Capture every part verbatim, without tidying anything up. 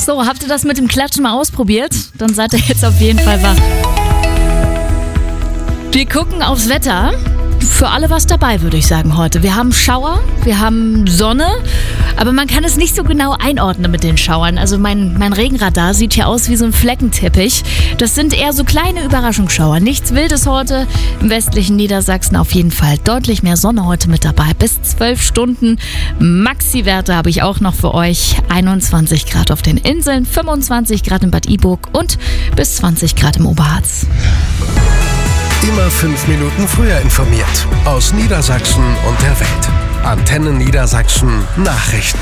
So, habt ihr das mit dem Klatschen mal ausprobiert? Dann seid ihr jetzt auf jeden Fall wach. Wir gucken aufs Wetter. Für alle was dabei, würde ich sagen, heute. Wir haben Schauer, wir haben Sonne, aber man kann es nicht so genau einordnen mit den Schauern. Also mein, mein Regenradar sieht hier aus wie so ein Fleckenteppich. Das sind eher so kleine Überraschungsschauer. Nichts Wildes heute. Im westlichen Niedersachsen auf jeden Fall deutlich mehr Sonne heute mit dabei. Bis zwölf Stunden. Maxi-Werte habe ich auch noch für euch. einundzwanzig Grad auf den Inseln, fünfundzwanzig Grad in Bad Iburg und bis zwanzig Grad im Oberharz. Immer fünf Minuten früher informiert. Aus Niedersachsen und der Welt. Antenne Niedersachsen Nachrichten.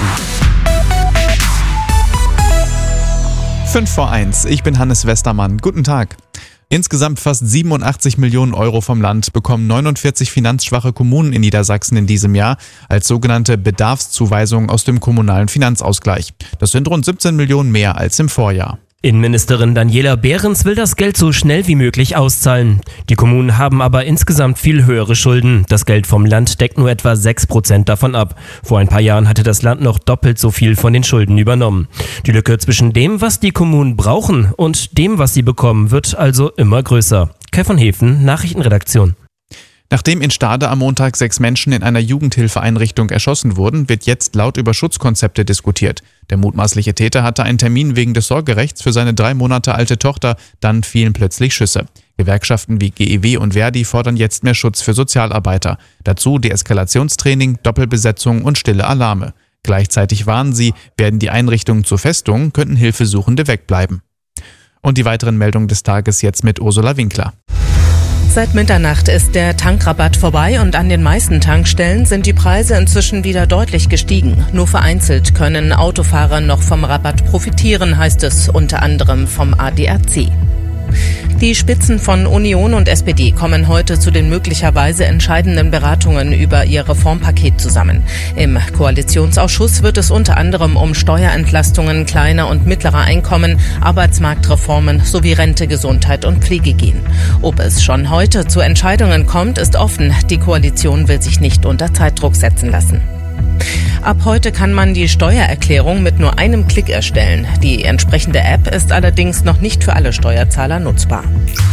fünf vor eins. Ich bin Hannes Westermann. Guten Tag. Insgesamt fast siebenundachtzig Millionen Euro vom Land bekommen neunundvierzig finanzschwache Kommunen in Niedersachsen in diesem Jahr als sogenannte Bedarfszuweisungen aus dem kommunalen Finanzausgleich. Das sind rund siebzehn Millionen mehr als im Vorjahr. Innenministerin Daniela Behrens will das Geld so schnell wie möglich auszahlen. Die Kommunen haben aber insgesamt viel höhere Schulden. Das Geld vom Land deckt nur etwa sechs Prozent davon ab. Vor ein paar Jahren hatte das Land noch doppelt so viel von den Schulden übernommen. Die Lücke zwischen dem, was die Kommunen brauchen und dem, was sie bekommen, wird also immer größer. Kai von Hefen, Nachrichtenredaktion. Nachdem in Stade am Montag sechs Menschen in einer Jugendhilfeeinrichtung erschossen wurden, wird jetzt laut über Schutzkonzepte diskutiert. Der mutmaßliche Täter hatte einen Termin wegen des Sorgerechts für seine drei Monate alte Tochter, dann fielen plötzlich Schüsse. Gewerkschaften wie G E W und Verdi fordern jetzt mehr Schutz für Sozialarbeiter. Dazu Deeskalationstraining, Doppelbesetzung und stille Alarme. Gleichzeitig warnen sie, werden die Einrichtungen zu Festungen, könnten Hilfesuchende wegbleiben. Und die weiteren Meldungen des Tages jetzt mit Ursula Winkler. Seit Mitternacht ist der Tankrabatt vorbei und an den meisten Tankstellen sind die Preise inzwischen wieder deutlich gestiegen. Nur vereinzelt können Autofahrer noch vom Rabatt profitieren, heißt es unter anderem vom A D A C. Die Spitzen von Union und S P D kommen heute zu den möglicherweise entscheidenden Beratungen über ihr Reformpaket zusammen. Im Koalitionsausschuss wird es unter anderem um Steuerentlastungen kleiner und mittlerer Einkommen, Arbeitsmarktreformen sowie Rente, Gesundheit und Pflege gehen. Ob es schon heute zu Entscheidungen kommt, ist offen. Die Koalition will sich nicht unter Zeitdruck setzen lassen. Ab heute kann man die Steuererklärung mit nur einem Klick erstellen. Die entsprechende App ist allerdings noch nicht für alle Steuerzahler nutzbar.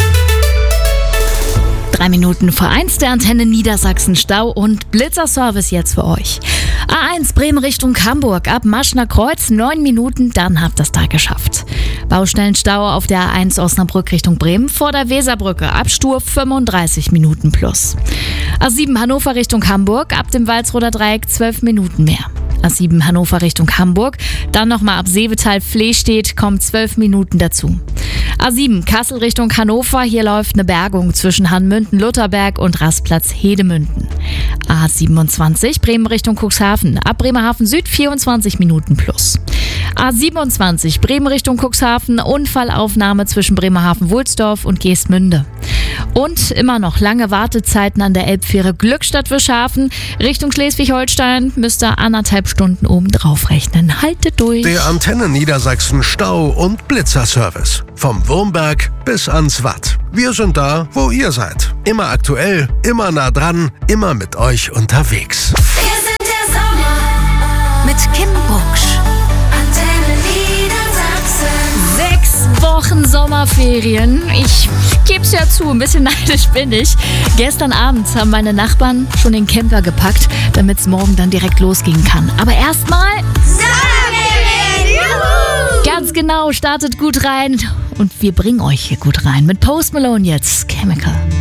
Drei Minuten vor eins, der Antenne Niedersachsen Stau und Blitzerservice jetzt für euch. A eins Bremen Richtung Hamburg, ab Maschner Kreuz, neun Minuten, dann habt ihr das Tag geschafft. Baustellenstau auf der A eins Osnabrück Richtung Bremen vor der Weserbrücke, ab Stur fünfunddreißig Minuten plus. A sieben Hannover Richtung Hamburg, ab dem Walsroder Dreieck zwölf Minuten mehr. A sieben Hannover Richtung Hamburg, dann nochmal ab Seevetal-Flehstedt kommen zwölf Minuten dazu. A sieben Kassel Richtung Hannover, hier läuft eine Bergung zwischen Hanmünden-Lutherberg und Rastplatz Hedemünden. A siebenundzwanzig Bremen Richtung Cuxhaven, ab Bremerhaven Süd vierundzwanzig Minuten plus. A siebenundzwanzig Bremen Richtung Cuxhaven, Unfallaufnahme zwischen Bremerhaven-Wulsdorf und Geestmünde. Und immer noch lange Wartezeiten an der Elbfähre Glückstadt-Wischhafen Richtung Schleswig-Holstein, müsst ihr anderthalb Stunden oben drauf rechnen. Haltet durch. Der Antenne Niedersachsen Stau- und Blitzerservice. Vom Wurmberg bis ans Watt. Wir sind da, wo ihr seid. Immer aktuell, immer nah dran, immer mit euch unterwegs. Wir sind der Sommer Mit Kim Bucksch. Antenne Niedersachsen. Sechs Wochen Sommerferien. Ich geb's ja zu, ein bisschen neidisch bin ich. Gestern Abend haben meine Nachbarn schon den Camper gepackt, damit es morgen dann direkt losgehen kann. Aber erstmal Sommerferien, juhu! ganz genau, startet gut rein und wir bringen euch hier gut rein. Mit Post Malone jetzt, Chemical.